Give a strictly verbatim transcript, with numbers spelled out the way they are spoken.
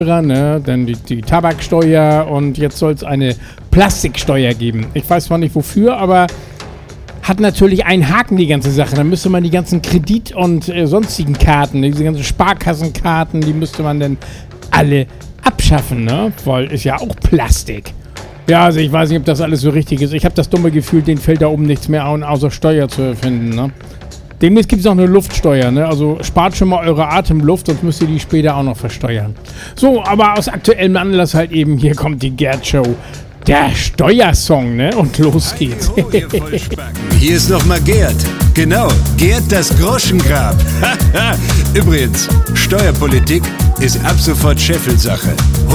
Ne, dann die, die Tabaksteuer und jetzt soll es eine Plastiksteuer geben. Ich weiß zwar nicht wofür, aber hat natürlich einen Haken, die ganze Sache. Dann müsste man die ganzen Kredit- und äh, sonstigen Karten, diese ganzen Sparkassenkarten, die müsste man dann alle abschaffen, ne? Weil ist ja auch Plastik. Ja, also ich weiß nicht, ob das alles so richtig ist. Ich habe das dumme Gefühl, denen fällt da oben nichts mehr an, außer Steuer zu erfinden, ne? Demnächst gibt es auch eine Luftsteuer, ne? Also spart schon mal eure Atemluft, sonst müsst ihr die später auch noch versteuern. So, aber aus aktuellem Anlass halt eben, hier kommt die Gerd-Show. Der Steuersong, ne? Und los geht's. Hier ist nochmal Gerd. Genau, Gerd das Groschengrab. Übrigens, Steuerpolitik ist ab sofort Scheffelsache.